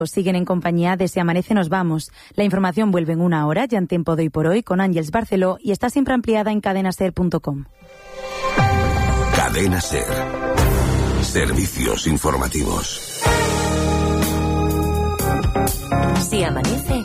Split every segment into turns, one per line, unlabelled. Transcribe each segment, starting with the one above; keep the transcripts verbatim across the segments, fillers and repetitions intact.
Siguen en compañía de Si Amanece Nos Vamos. La información vuelve en una hora, ya en tiempo de hoy por hoy, con Ángeles Barceló, y está siempre ampliada en cadena ser punto com.
Cadena Ser. Servicios informativos.
Si amanece,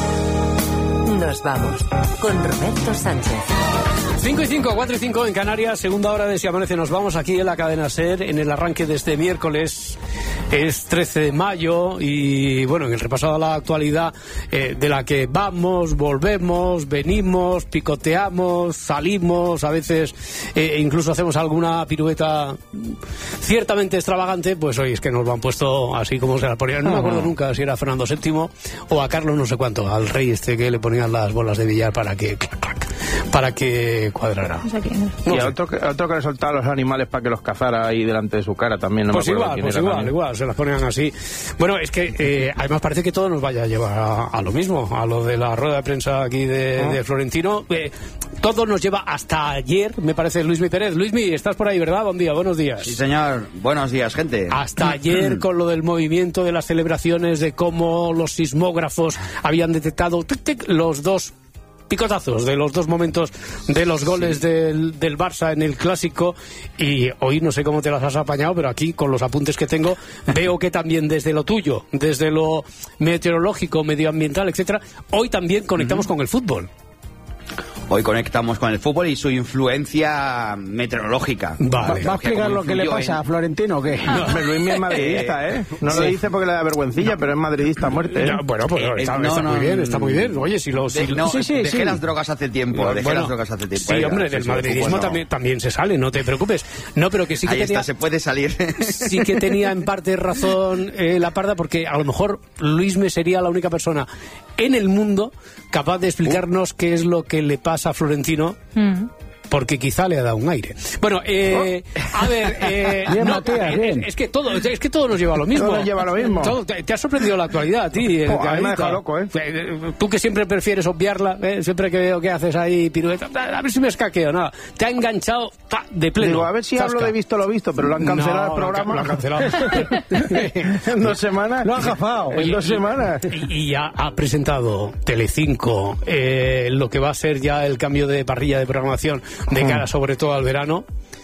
nos vamos. Con Roberto Sánchez.
cinco y cinco, cuatro y cinco en Canarias, segunda hora de Si Amanece Nos Vamos, aquí en la cadena SER, en el arranque de este miércoles. Es trece de mayo y, bueno, en el repaso a la actualidad eh, de la que vamos, volvemos, venimos, picoteamos, salimos, a veces eh, incluso hacemos alguna pirueta ciertamente extravagante, pues hoy es que nos lo han puesto así como se la ponían. No me acuerdo nunca si era Fernando séptimo o a Carlos no sé cuánto, al rey este que le ponían las bolas de billar para que... Clac, clac, para que cuadrara.
O sea, que no. Y a otro, que, otro que le soltaba a los animales para que los cazara ahí delante de su cara también. No
pues
me
igual, pues igual, también. igual, se las ponían así. Bueno, es que eh, además parece que todo nos vaya a llevar a, a lo mismo, a lo de la rueda de prensa aquí de, ¿no? de Florentino. Eh, todo nos lleva hasta ayer, me parece, Luismi Pérez. Luismi, estás por ahí, ¿verdad? Buen día, buenos días.
Sí, señor. Buenos días, gente.
Hasta ayer con lo del movimiento de las celebraciones, de cómo los sismógrafos habían detectado tic, tic, los dos picotazos de los dos momentos de los goles sí. del, del Barça en el Clásico, y hoy no sé cómo te las has apañado, pero aquí con los apuntes que tengo veo que también desde lo tuyo, desde lo meteorológico, medioambiental, etcétera, hoy también conectamos uh-huh. con el fútbol.
Hoy conectamos con el fútbol y su influencia meteorológica.
Vale. ¿Va a explicar lo que le pasa en... a Florentino o qué? No, pero Luis es madridista, ¿eh? No sí. lo dice porque le da vergüencilla, no. pero es madridista a muerte, ¿eh?
Ya, bueno, pues eh, está, no, está no, muy bien, está muy bien. Oye, si lo... Si
de, no,
sí, sí,
dejé
sí.
las drogas hace tiempo, no, dejé
bueno,
las drogas hace tiempo.
Sí,
Oiga,
hombre, del
sí,
madridismo
fútbol,
también, también se sale, no te preocupes. No, pero que sí que
Ahí
tenía...
está, se puede salir.
Sí que tenía en parte razón eh, la Parda, porque a lo mejor Luisme sería la única persona en el mundo capaz de explicarnos uh. qué es lo que le pasa a Florentino. Mm. Porque quizá le ha dado un aire. Bueno, eh, a ver, eh,
bien,
no,
Matías,
eh,
bien.
Es que todo, es que todo nos lleva a lo mismo.
Todo nos lleva a lo mismo.
Todo, te, te ha sorprendido la actualidad a ti.
Oh, a mí me ha dejado loco, ¿eh?
Tú que siempre prefieres obviarla, ¿eh? Siempre que veo que haces ahí pirueta, a ver si me escaqueo, nada. Te ha enganchado ta, de pleno.
Digo, a ver si
Zasca.
hablo de visto lo visto, pero lo han cancelado
no,
el programa.
Lo han cancelado.
En dos semanas.
Lo han jafado.
En dos semanas.
Y, y ya ha presentado Telecinco eh, lo que va a ser ya el cambio de parrilla de programación de cara sobre todo al verano.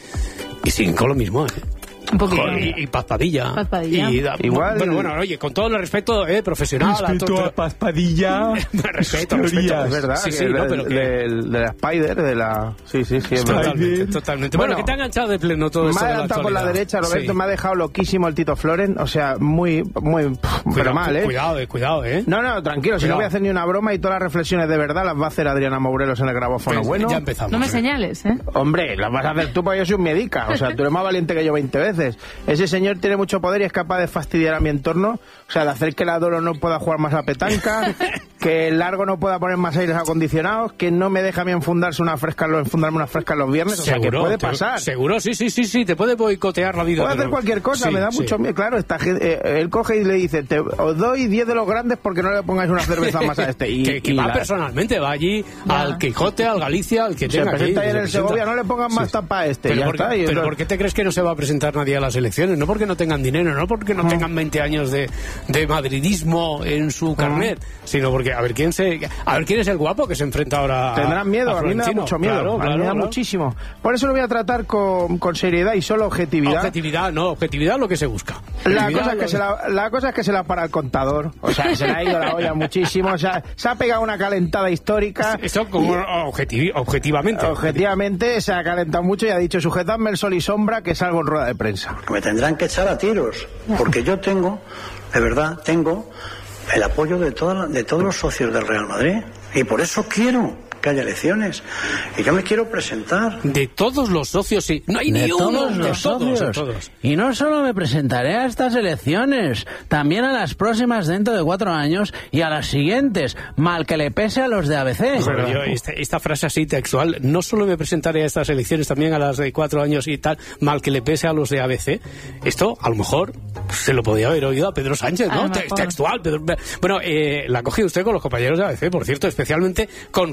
Y siguen con lo mismo, ¿eh?
Un poquito.
Y, y Paz Padilla.
Paz Padilla.
Y da,
Igual.
Bueno, bueno, oye, con todo el respeto eh, profesional.
Respeto a, to- a Paz Padilla.
respeto, respeto.
Es verdad.
Sí,
que
sí,
de,
no, pero que...
de, de la Spider, de la. Sí, sí, sí. Es
totalmente,
verdad.
totalmente. Bueno, bueno, que te ha enganchado de pleno todo esto.
Me ha
de la
adelantado por la derecha, Roberto.
Sí.
Me ha dejado loquísimo el Tito Floren. O sea, muy, muy. Pff,
cuidado,
pero mal, ¿eh?
Cuidado, eh, cuidado, ¿eh?
No, no, tranquilo. Cuidado. Si no voy a hacer ni una broma y todas las reflexiones de verdad las va a hacer Adriana Mourelos en el grabófono.
Pues,
bueno,
ya empezamos.
No me
¿eh?
señales, ¿eh?
Hombre, las vas a hacer tú porque yo soy un medica. O sea, tú eres más valiente que yo veinte veces. Ese señor tiene mucho poder y es capaz de fastidiar a mi entorno, o sea, de hacer que la Dolo no pueda jugar más a petanca, que el Largo no pueda poner más aires acondicionados, que no me deja a mí enfundarse una fresca, enfundarme una fresca los viernes, o sea, que puede pasar.
Seguro, sí, sí, sí, sí, te puede boicotear la vida.
Puede
pero...
hacer cualquier cosa,
sí,
me da
sí.
mucho miedo, claro, esta, eh, él coge y le dice, te, os doy diez de los grandes porque no le pongáis una cerveza más a este. Y,
que, que
y
va
la...
personalmente, va allí ya. Al Quijote, al Galicia, al que
se
tenga
presenta
aquí,
ahí en el Segovia, no le pongan más sí. tapa a este,
pero
ya
porque,
está. Y
pero
otro...
¿por qué te crees que no se va a presentar nadie a las elecciones? No porque no tengan dinero, no porque no, no. tengan veinte años de, de madridismo en su carnet, no. sino porque a ver quién se a ver quién es el guapo que se enfrenta ahora.
Tendrán miedo, a, a mí me da mucho miedo, claro, claro, a mí me da claro. muchísimo. Por eso lo voy a tratar con, con seriedad y solo objetividad.
Objetividad, no, objetividad es lo que se busca.
La cosa, es que se la, la cosa es que se la para el contador, o sea, se le ha ido la olla muchísimo, o sea, se ha pegado una calentada histórica.
Eso como y, objetivi, objetivamente.
Objetivamente se ha calentado mucho y ha dicho, sujetadme el sol y sombra que salgo en rueda de prensa.
Me tendrán que echar a tiros, porque yo tengo, de verdad, tengo el apoyo de, toda, de todos los socios del Real Madrid y por eso quiero que haya elecciones y yo me quiero presentar.
De todos los socios, sí. No hay
de
ni
todos
uno.
Los
de
socios.
Todos, todos.
Y no solo me presentaré a estas elecciones, también a las próximas dentro de cuatro años y a las siguientes, mal que le pese a los de A B C.
Pero yo, esta, esta frase así textual, no solo me presentaré a estas elecciones, también a las de cuatro años y tal, mal que le pese a los de A B C. Esto, a lo mejor, se lo podía haber oído a Pedro Sánchez, ¿no? Te, textual. Pedro, bueno, eh, la cogió usted con los compañeros de A B C, por cierto, especialmente con Rubén,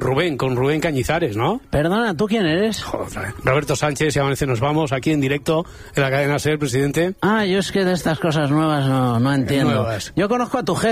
con Rubén Cañizares, ¿no?
Perdona, ¿tú quién eres?
Joder. Roberto Sánchez, y Amanece Nos Vamos, aquí en directo en la cadena SER, presidente.
Ah, yo es que de estas cosas nuevas no, no entiendo.
Nuevas.
Yo conozco a tu jefe.